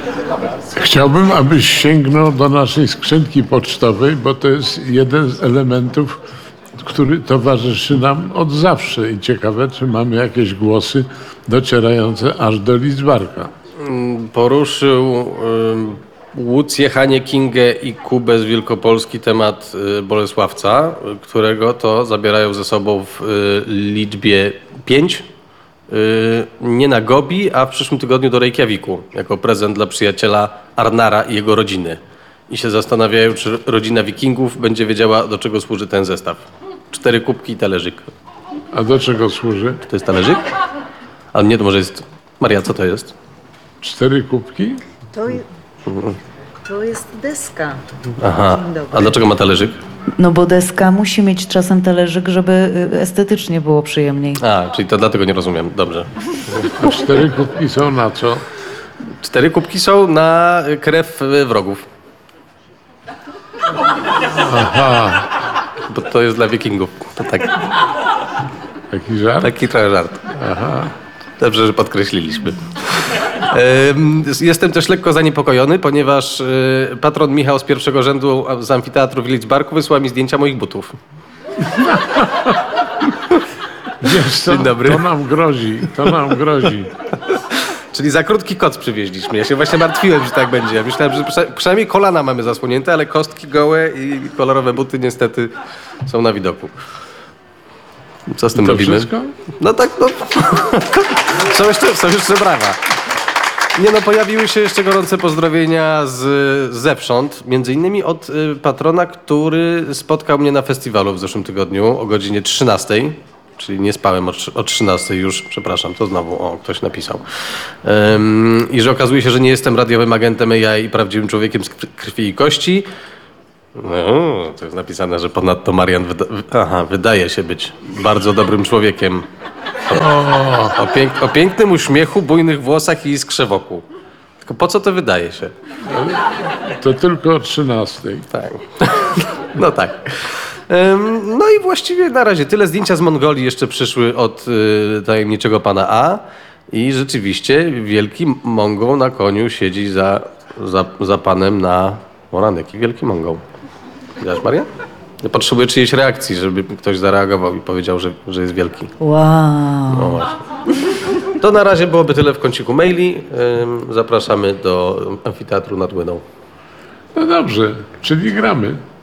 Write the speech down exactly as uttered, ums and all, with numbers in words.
Chciałbym, abyś sięgnął do naszej skrzynki pocztowej, bo to jest jeden z elementów, który towarzyszy nam od zawsze. I ciekawe, czy mamy jakieś głosy docierające aż do Lidzbarka. Poruszył y, Łucję, Hanię, Kingę i Kubę z Wielkopolski temat y, Bolesławca, y, którego to zabierają ze sobą w y, liczbie pięć. Y, nie na Gobi, a w przyszłym tygodniu do Reykjaviku, jako prezent dla przyjaciela Arnara i jego rodziny. I się zastanawiają, czy rodzina Wikingów będzie wiedziała, do czego służy ten zestaw. Cztery kubki i talerzyk. A do czego służy? To jest talerzyk? Ale nie, to może jest... Maria, co to jest? Cztery kubki? To, je, to jest deska. Aha, Dzień dobry. a dlaczego ma talerzyk? No bo deska musi mieć czasem talerzyk, żeby y, estetycznie było przyjemniej. A, czyli to dlatego nie rozumiem. Dobrze. A cztery kubki są na co? Cztery kubki są na krew y, wrogów. Aha, Bo to jest dla Wikingów. To tak, taki żart? taki trochę żart. Aha. Dobrze, że podkreśliliśmy. Ym, Jestem też lekko zaniepokojony, ponieważ y, patron Michał z pierwszego rzędu z amfiteatru w Lidzbarku wysłał mi zdjęcia moich butów. Wiesz co? Dzień dobry. To nam grozi, to nam grozi. Czyli za krótki koc przywieźliśmy. Ja się właśnie martwiłem, że tak będzie. Ja myślałem, że prze- przynajmniej kolana mamy zasłonięte, ale kostki gołe i kolorowe buty niestety są na widoku. Co z tym To robimy? wszystko? No tak, no. są, jeszcze, są jeszcze brawa. Nie no, pojawiły się jeszcze gorące pozdrowienia z zewsząd. Między innymi od y, patrona, który spotkał mnie na festiwalu w zeszłym tygodniu o godzinie trzynastej. Czyli nie spałem o, trz- o trzynastej już, przepraszam, to znowu, o, ktoś napisał. Ym, I że okazuje się, że nie jestem radiowym agentem A I i prawdziwym człowiekiem z krw- krwi i kości. No, to jest napisane, że ponadto Marian wyda- wy- aha, wydaje się być bardzo dobrym człowiekiem. O, o, pięk- o pięknym uśmiechu, bujnych włosach i iskrze wokół. Tylko po co to wydaje się? To tylko o trzynastej. Tak. No tak. Ym, No i właściwie na razie tyle. Zdjęcia z Mongolii jeszcze przyszły od y, tajemniczego pana A. I rzeczywiście wielki Mongol na koniu siedzi za, za, za panem na... O rany, jaki wielki Mongol. Widziałaś, Maria? Ja potrzebuję czyjejś reakcji, żeby ktoś zareagował i powiedział, że, że jest wielki. Wow. No właśnie. To na razie byłoby tyle w kąciku maili. Ym, Zapraszamy do amfiteatru nad Łyną. No dobrze, czyli gramy.